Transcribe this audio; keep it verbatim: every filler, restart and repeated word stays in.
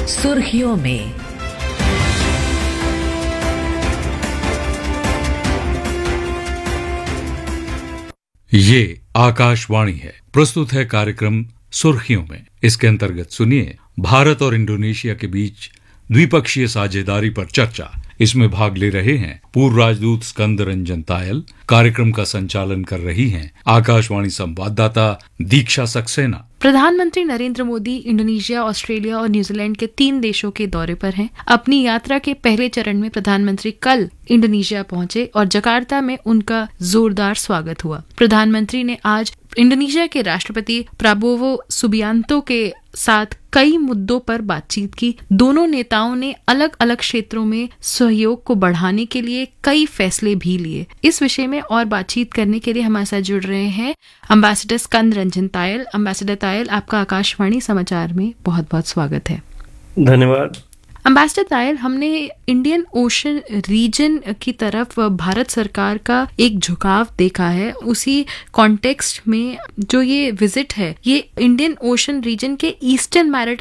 सुर्खियों में। ये आकाशवाणी है। प्रस्तुत है कार्यक्रम सुर्खियों में। इसके अंतर्गत सुनिए भारत और इंडोनेशिया के बीच द्विपक्षीय साझेदारी पर चर्चा। इसमें भाग ले रहे हैं पूर्व राजदूत स्कंद रंजन तायल। कार्यक्रम का संचालन कर रही हैं आकाशवाणी संवाददाता दीक्षा सक्सेना। प्रधानमंत्री नरेंद्र मोदी इंडोनेशिया, ऑस्ट्रेलिया और न्यूजीलैंड के तीन देशों के दौरे पर हैं। अपनी यात्रा के पहले चरण में प्रधानमंत्री कल इंडोनेशिया पहुंचे और जकार्ता में उनका जोरदार स्वागत हुआ। प्रधानमंत्री ने आज इंडोनेशिया के राष्ट्रपति प्राबोवो सुबियांतो के साथ कई मुद्दों पर बातचीत की। दोनों नेताओं ने अलग अलग क्षेत्रों में सहयोग को बढ़ाने के लिए कई फैसले भी लिए। इस विषय में और बातचीत करने के लिए हमारे साथ जुड़ रहे हैं एम्बेसडर स्कंद रंजन तायल। एम्बेसडर तायल, आपका आकाशवाणी समाचार में बहुत बहुत स्वागत है। धन्यवाद। एम्बेसडर तायल, हमने इंडियन ओशन रीजन की तरफ भारत सरकार का एक झुकाव देखा है। उसी कॉन्टेक्स्ट में जो ये विजिट है, ये इंडियन ओशन रीजन के ईस्टर्न मैरिटाइम